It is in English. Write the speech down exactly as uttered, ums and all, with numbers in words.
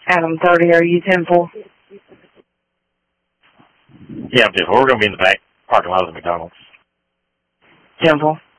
Adam thirty, are you ten four? Yeah, I'm ten four. We're going to be in the back parking lot of the McDonald's. ten four.